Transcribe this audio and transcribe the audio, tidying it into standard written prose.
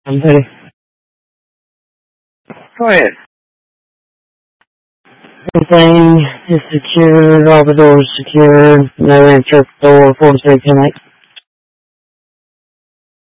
I'm ready. Go ahead. Everything is secured, all the doors secured, no entrance door, 46 tonight.